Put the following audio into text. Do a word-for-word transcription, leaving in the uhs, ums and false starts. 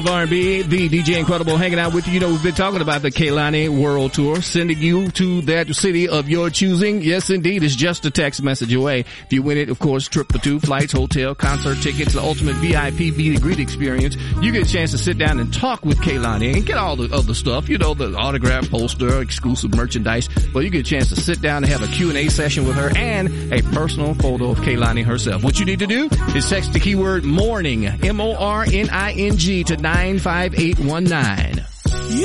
R and B, the D J Incredible hanging out with you. You know, we've been talking about the Kehlani World Tour, sending you to that city of your choosing. Yes, indeed. It's just a text message away. If you win it, of course, trip for two, flights, hotel, concert tickets, the ultimate V I P meet and greet experience. You get a chance to sit down and talk with Kehlani and get all the other stuff, you know, the autograph poster, exclusive merchandise. Well, you get a chance to sit down and have a Q and A session with her and a personal photo of Kehlani herself. What you need to do is text the keyword morning, M O R N I N G, to nine five eight one nine.